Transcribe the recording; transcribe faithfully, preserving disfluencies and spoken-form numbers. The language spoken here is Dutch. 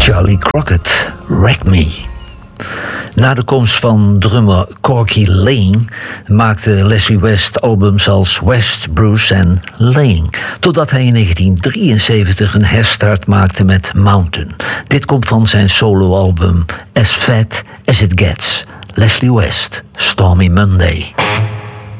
Charlie Crockett, Wreck Me. Na de komst van drummer Corky Lane maakte Leslie West albums als West, Bruce en Lane, totdat hij in negentien drieënzeventig een herstart maakte met Mountain. Dit komt van zijn soloalbum As Fat As It Gets. Leslie West, Stormy Monday.